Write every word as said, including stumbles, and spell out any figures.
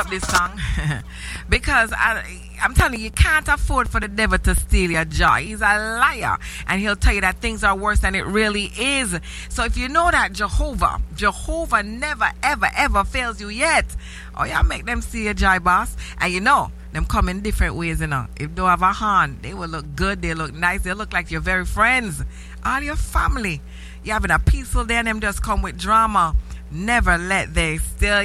this song because I, I'm telling you, you can't afford for the devil to steal your joy. He's a liar, and he'll tell you that things are worse than it really is. So if you know that Jehovah, Jehovah never, ever, ever fails you yet, oh yeah, make them see your joy, boss. And you know, them come in different ways, you know. If they have a horn, they will look good, they look nice, they look like your very friends, all your family. You're having a peaceful day and them just come with drama. Never let they steal